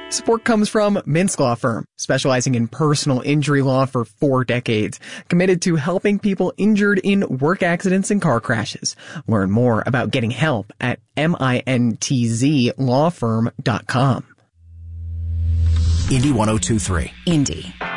Support comes from Mintz Law Firm, specializing in personal injury law for 4 decades, committed to helping people injured in work accidents and car crashes. Learn more about getting help at mintzlawfirm.com. Indy 102.3. Indy.